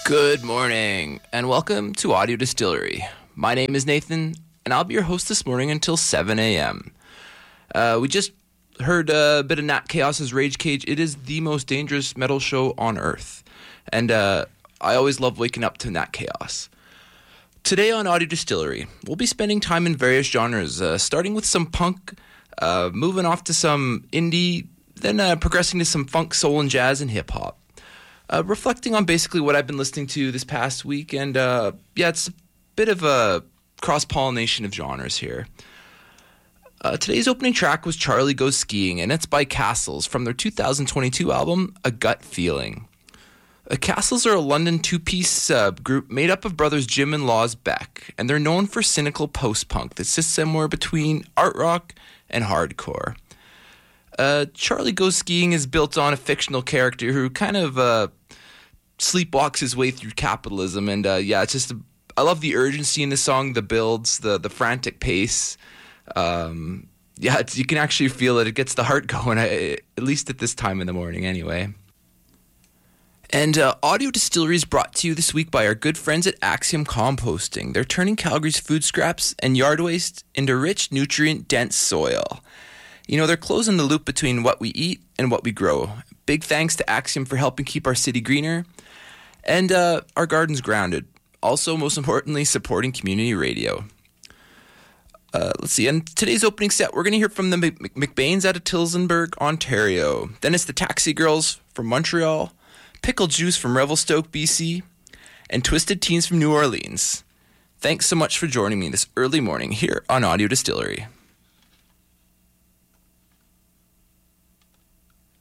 Good morning, and welcome to Audio Distillery. My name is Nathan, and I'll be your host this morning until 7 a.m. We just heard a bit of Nat Chaos's Rage Cage. It is the most dangerous metal show on Earth, and I always love waking up to Nat Chaos. Today on Audio Distillery, we'll be spending time in various genres, starting with some punk, moving off to some indie, then progressing to some funk, soul, and jazz and hip-hop. Reflecting on basically what I've been listening to this past week, and it's a bit of a cross-pollination of genres here. Today's opening track was Charlie Goes Skiing, and it's by Castles from their 2022 album, A Gut Feeling. Castles are a London two-piece group made up of brothers Jim and Laws Beck, and they're known for cynical post-punk that sits somewhere between art rock and hardcore. Charlie Goes Skiing is built on a fictional character who kind of sleepwalks his way through capitalism, and it's just I love the urgency in the song, the builds, the frantic pace. You can actually feel it. It gets the heart going, at least at this time in the morning anyway. And Audio Distillery is brought to you this week by our good friends at Axiom Composting. They're turning Calgary's food scraps and yard waste into rich, nutrient-dense soil. You know, they're closing the loop between what we eat and what we grow. Big thanks to Axiom for helping keep our city greener and our gardens grounded. Also, most importantly, supporting community radio. Let's see. In today's opening set, we're going to hear from the McBains out of Tillsonburg, Ontario. Then it's the Taxi Girls from Montreal, Pickle Juice from Revelstoke, BC, and Twisted Teens from New Orleans. Thanks so much for joining me this early morning here on Audio Distillery.